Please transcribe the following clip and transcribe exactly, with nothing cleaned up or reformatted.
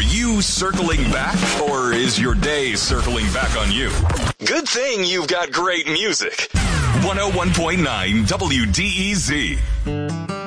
you circling back, or is your day circling back on you? Good thing you've got great music. one oh one point nine W D E Z.